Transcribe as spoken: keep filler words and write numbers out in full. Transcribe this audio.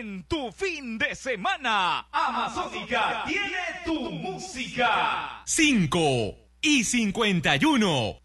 en tu fin de semana. Amazónica tiene tu música. cinco y cincuenta y uno.